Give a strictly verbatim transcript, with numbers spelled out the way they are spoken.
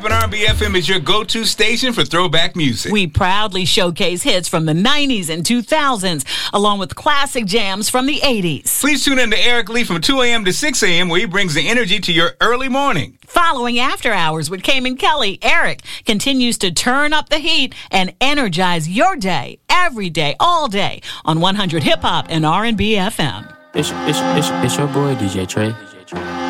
R and B F M is your go-to station for throwback music. We proudly showcase hits from the nineties and two thousands, along with classic jams from the eighties. Please tune in to Eric Lee from two a.m. to six a.m. where he brings the energy to your early morning. Following After Hours with Cayman Kelly, Eric continues to turn up the heat and energize your day, every day, all day on one hundred Hip Hop and R and B F M. It's, it's, it's, it's your boy, D J Trey.